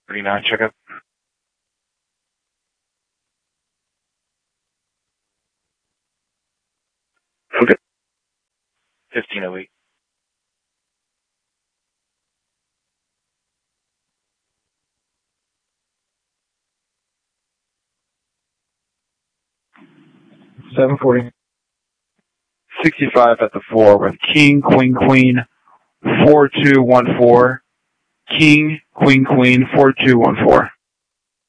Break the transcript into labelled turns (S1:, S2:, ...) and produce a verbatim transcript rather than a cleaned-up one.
S1: thirty-nine, checkup. Okay. fifteen oh eight.
S2: seven forty.
S3: sixty-five at the four with King, Queen, Queen, four two one four. King, Queen, Queen, four two one four.